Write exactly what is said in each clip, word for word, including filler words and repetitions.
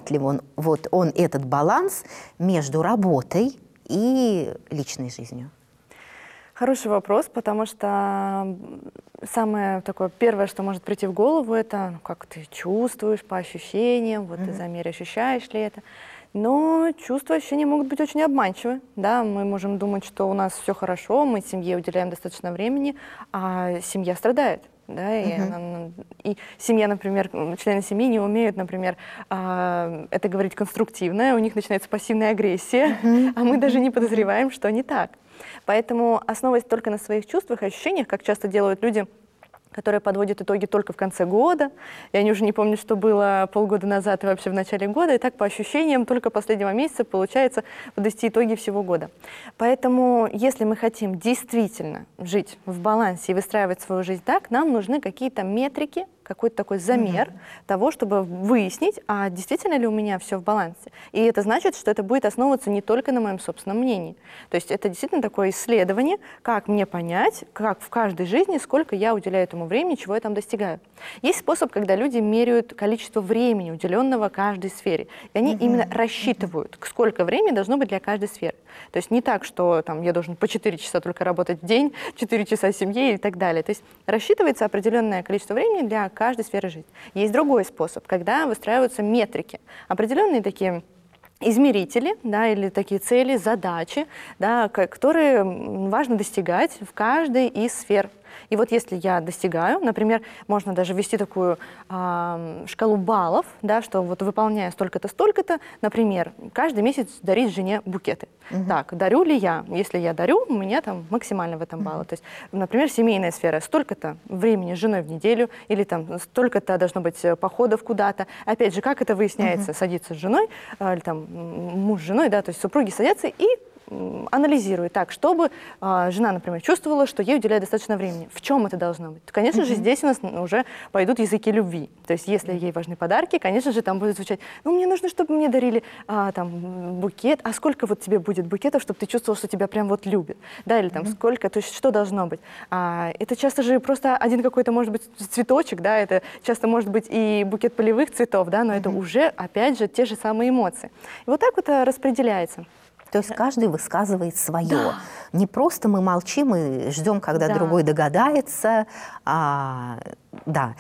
ли он, вот он этот баланс между работой и личной жизнью? Хороший вопрос, потому что самое такое первое, что может прийти в голову, это ну, как ты чувствуешь по ощущениям, вот mm-hmm. ты замерь, ощущаешь ли это. Но чувства, ощущения могут быть очень обманчивы. Да? Мы можем думать, что у нас все хорошо, мы семье уделяем достаточно времени, а семья страдает. Да, и, uh-huh. она, и семья, например, члены семьи не умеют, например, а, это говорить конструктивно, у них начинается пассивная агрессия, uh-huh. а мы uh-huh. даже не подозреваем, что не так. Поэтому, основываясь только на своих чувствах и ощущениях, как часто делают люди, которые подводят итоги только в конце года, и они уже не помнят, что было полгода назад и вообще в начале года, и так по ощущениям только последнего месяца получается подвести итоги всего года. Поэтому, если мы хотим действительно жить в балансе и выстраивать свою жизнь так, нам нужны какие-то метрики, какой-то такой замер mm-hmm. того, чтобы выяснить, а действительно ли у меня все в балансе. И это значит, что это будет основываться не только на моем собственном мнении. То есть это действительно такое исследование, как мне понять, как в каждой жизни, сколько я уделяю этому времени, чего я там достигаю. Есть способ, когда люди меряют количество времени, уделенного каждой сфере. И они mm-hmm. именно рассчитывают, mm-hmm. сколько времени должно быть для каждой сферы. То есть не так, что там, я должен по четыре часа только работать в день, четыре часа семье и так далее. То есть рассчитывается определенное количество времени для каждой сферы жизни. Есть другой способ, когда выстраиваются метрики, определенные такие измерители, да, или такие цели, задачи, да, которые важно достигать в каждой из сфер. И вот если я достигаю, например, можно даже ввести такую э, шкалу баллов, да, что вот выполняя столько-то, столько-то, например, каждый месяц дарить жене букеты. Uh-huh. Так, дарю ли я? Если я дарю, у меня там максимально в этом баллы. Uh-huh. То есть, например, семейная сфера, столько-то времени с женой в неделю, или там столько-то должно быть походов куда-то. Опять же, как это выясняется? Uh-huh. Садится с женой, э, или там муж с женой, да, то есть супруги садятся и анализирует так, чтобы а, жена, например, чувствовала, что ей уделяет достаточно времени. В чем это должно быть? Конечно mm-hmm. же, здесь у нас уже пойдут языки любви. То есть, если ей важны подарки, конечно же, там будет звучать, ну, мне нужно, чтобы мне дарили а, там, букет, а сколько вот тебе будет букетов, чтобы ты чувствовал, что тебя прям вот любят? Да, или там mm-hmm. сколько, то есть, что должно быть? А, это часто же просто один какой-то, может быть, цветочек, да, это часто может быть и букет полевых цветов, да, но mm-hmm. это уже, опять же, те же самые эмоции. И вот так вот распространяется. То есть каждый высказывает свое. Да. Не просто мы молчим и ждем, когда да. другой догадается, а, да,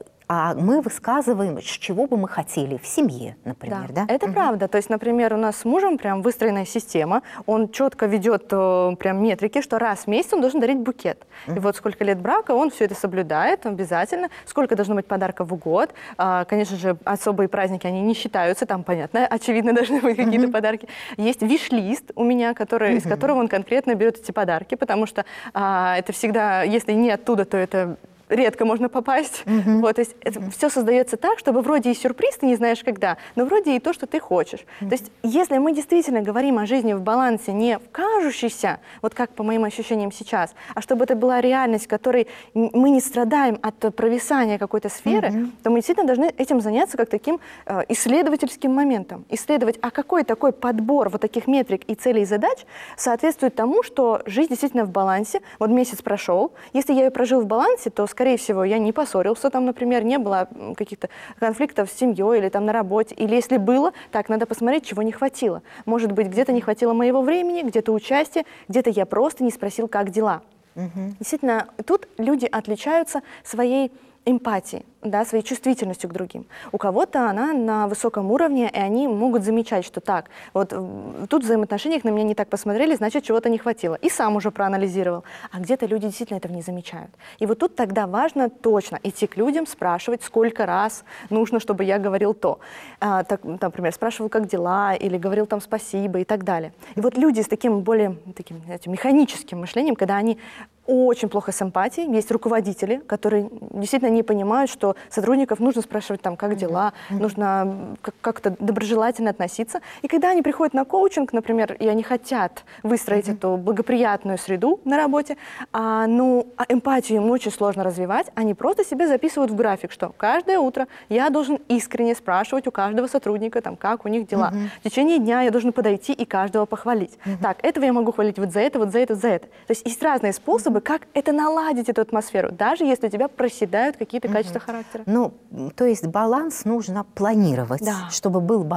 а мы высказываем, чего бы мы хотели в семье, например. Да, да? Это угу. правда. То есть, например, у нас с мужем прям выстроенная система, он четко ведет э, прям метрики, что раз в месяц он должен дарить букет. Угу. И вот сколько лет брака, он все это соблюдает обязательно. Сколько должно быть подарков в год. А, конечно же, особые праздники, они не считаются, там, понятно, очевидно, должны быть какие-то угу. подарки. Есть виш-лист у меня, который, угу. из которого он конкретно берет эти подарки, потому что а, это всегда, если не оттуда, то это редко можно попасть. Mm-hmm. Вот, то есть это mm-hmm. все создается так, чтобы вроде и сюрприз, ты не знаешь когда, но вроде и то, что ты хочешь. Mm-hmm. То есть если мы действительно говорим о жизни в балансе, не в кажущейся, вот как по моим ощущениям сейчас, а чтобы это была реальность, в которой мы не страдаем от провисания какой-то сферы, mm-hmm. то мы действительно должны этим заняться как таким э, исследовательским моментом. Исследовать, а какой такой подбор вот таких метрик и целей и задач соответствует тому, что жизнь действительно в балансе. Вот месяц прошел, если я ее прожил в балансе, то скорее всего, я не поссорился там, например, не было каких-то конфликтов с семьей или там на работе. Или если было, так, надо посмотреть, чего не хватило. Может быть, где-то не хватило моего времени, где-то участия, где-то я просто не спросил, как дела. Угу. Действительно, тут люди отличаются своей эмпатией, да, своей чувствительностью к другим. У кого-то она на высоком уровне, и они могут замечать, что так, вот тут в взаимоотношениях на меня не так посмотрели, значит, чего-то не хватило. И сам уже проанализировал. А где-то люди действительно этого не замечают. И вот тут тогда важно точно идти к людям, спрашивать, сколько раз нужно, чтобы я говорил то. А, так, например, спрашивал, как дела, или говорил там спасибо и так далее. И вот люди с таким более таким, знаете, механическим мышлением, когда они очень плохо с эмпатией, есть руководители, которые действительно не понимают, что сотрудников нужно спрашивать, там, как дела, mm-hmm. нужно как-то доброжелательно относиться. И когда они приходят на коучинг, например, и они хотят выстроить mm-hmm. эту благоприятную среду на работе, а, ну, а эмпатию им очень сложно развивать, они просто себе записывают в график, что каждое утро я должен искренне спрашивать у каждого сотрудника, там, как у них дела. Mm-hmm. В течение дня я должен подойти и каждого похвалить. Mm-hmm. Так, этого я могу хвалить вот за это, вот за это, за это. То есть есть разные способы, как это наладить, эту атмосферу, даже если у тебя проседают какие-то mm-hmm. качества характера. Ну, то есть баланс нужно планировать, да. чтобы был баланс.